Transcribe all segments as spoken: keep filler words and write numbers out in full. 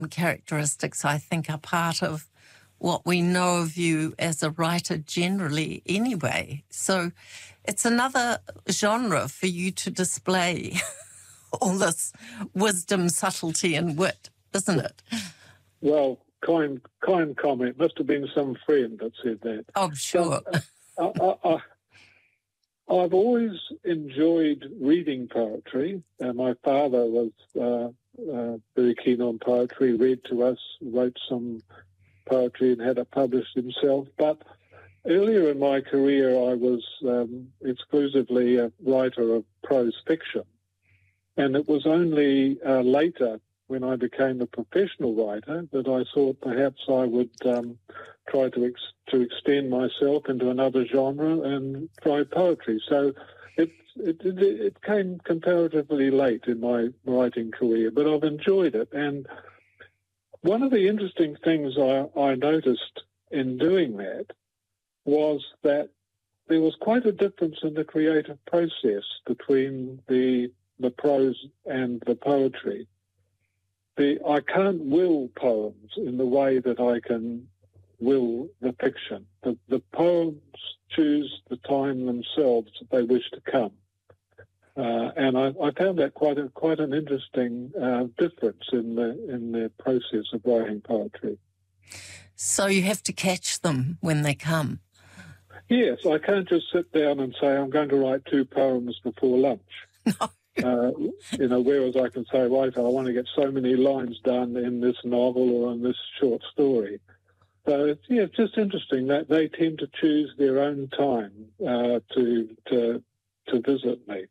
characteristics I think are part of what we know of you as a writer generally anyway. So it's another genre for you to display all this wisdom, subtlety and wit, isn't it? Well, kind kind comment. Must have been some friend that said that. Oh, sure. But, uh, I, I, I've always enjoyed reading poetry. Uh, my father was uh, uh, very keen on poetry, read to us, wrote some poetry and had it published himself. But earlier in my career, I was um, exclusively a writer of prose fiction. And it was only uh, later, when I became a professional writer, that I thought perhaps I would um, try to ex- to extend myself into another genre and try poetry. So it, it it it came comparatively late in my writing career, but I've enjoyed it. And one of the interesting things I, I noticed in doing that was that there was quite a difference in the creative process between the the prose and the poetry. The, I can't will poems in the way that I can will the fiction. The, the poems choose the time themselves that they wish to come. Uh, and I, I found that quite a, quite an interesting uh, difference in the in the process of writing poetry. So you have to catch them when they come. Yes, I can't just sit down and say I'm going to write two poems before lunch. No. Uh, you know, whereas I can say, right, I want to get so many lines done in this novel or in this short story. So it's, yeah, it's just interesting that they tend to choose their own time uh, to to to visit me.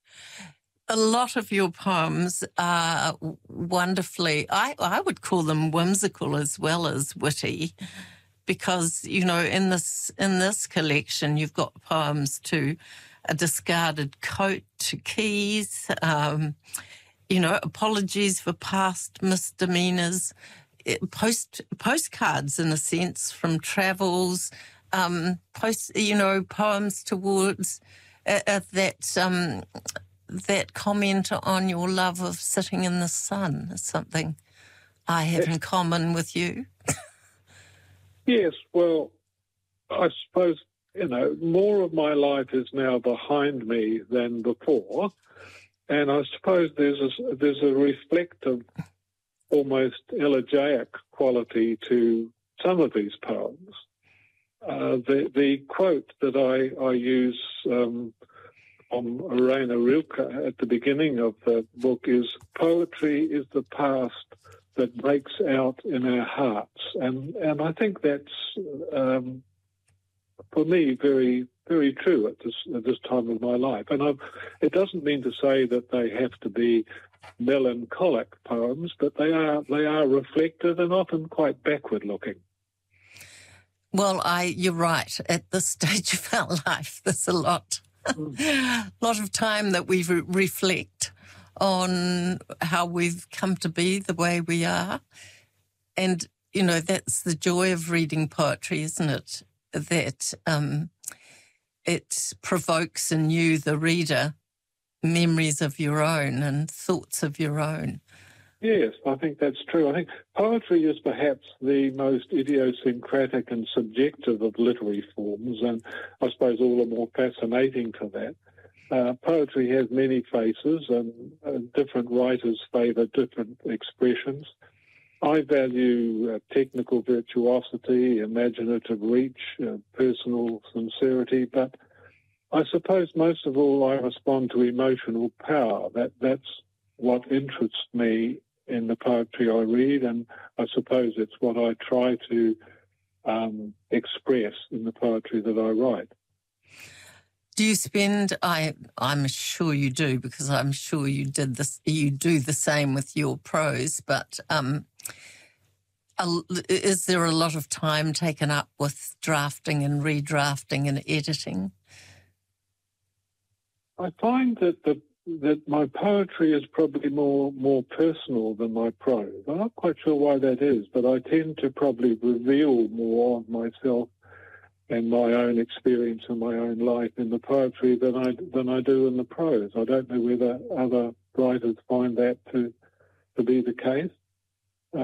A lot of your poems are wonderfully, I, I would call them whimsical as well as witty, because, you know, in this in this collection you've got poems to a discarded coat, to keys, um, you know, apologies for past misdemeanours, post postcards in a sense from travels, um, post, you know, poems towards uh, uh, that um, that comment on your love of sitting in the sun is something I have in common with you. Yes, well, I suppose, you know, more of my life is now behind me than before, and I suppose there's a, there's a reflective, almost elegiac quality to some of these poems. Uh, the the quote that I, I use um, from Rainer Rilke at the beginning of the book is, "Poetry is the past that breaks out in our hearts," and and I think that's um, for me very very true at this at this time of my life. And I've, it doesn't mean to say that they have to be melancholic poems, but they are they are reflective and often quite backward looking. Well, I you're right. At this stage of our life, there's a lot, mm. a lot of time that we re- reflect on how we've come to be the way we are. And, you know, that's the joy of reading poetry, isn't it? That um, it provokes in you, the reader, memories of your own and thoughts of your own. Yes, I think that's true. I think poetry is perhaps the most idiosyncratic and subjective of literary forms, and I suppose all the more fascinating for that. Uh, poetry has many faces, and uh, different writers favour different expressions. I value uh, technical virtuosity, imaginative reach, uh, personal sincerity, but I suppose most of all I respond to emotional power. That that's what interests me in the poetry I read, and I suppose it's what I try to um, express in the poetry that I write. Do you spend, I, I'm sure you do, because I'm sure you did this, you do the same with your prose, but um, is there a lot of time taken up with drafting and redrafting and editing? I find that the, that my poetry is probably more more personal than my prose. I'm not quite sure why that is, but I tend to probably reveal more of myself and my own experience and my own life in the poetry than I than I do in the prose. I don't know whether other writers find that to to be the case.